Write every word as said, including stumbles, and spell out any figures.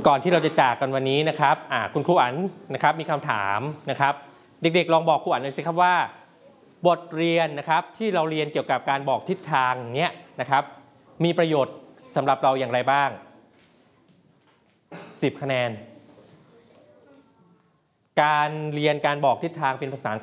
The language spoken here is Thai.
ก่อนที่เราจะจากกันวันนี้นะครับคุณครูอั๋นนะครับมีคำถามนะครับเด็กๆลองบอกครูอั๋นเลยสิครับว่าบทเรียนนะครับที่เราเรียนเกี่ยวกับการบอกทิศทางเนี้ยนะครับมีประโยชน์สำหรับเราอย่างไรบ้างสิบคะแนนการเรียนการบอกทิศทางเป็นภาษา